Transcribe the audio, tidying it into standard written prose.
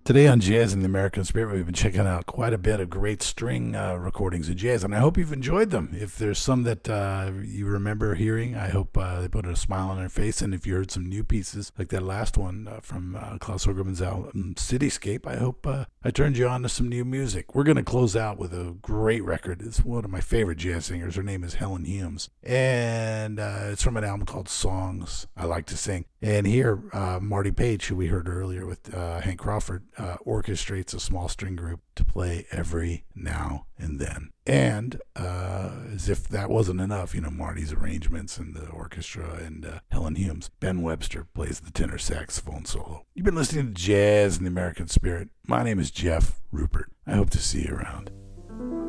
Today on Jazz in the American Spirit, we've been checking out quite a bit of great string recordings of jazz, and I hope you've enjoyed them. If there's some that you remember hearing, I hope they put a smile on their face. And if you heard some new pieces, like that last one from Klaus Ogerman's album Cityscape, I hope I turned you on to some new music. We're going to close out with a great record. It's one of my favorite jazz singers. Her name is Helen Humes, and it's from an album called Songs I Like to Sing. And here, Marty Page, who we heard earlier with Hank Crawford, orchestrates a small string group to play every now and then. And as if that wasn't enough, Marty's arrangements and the orchestra and Helen Humes, Ben Webster plays the tenor saxophone solo. You've been listening to Jazz in the American Spirit. My name is Jeff Rupert. I hope to see you around.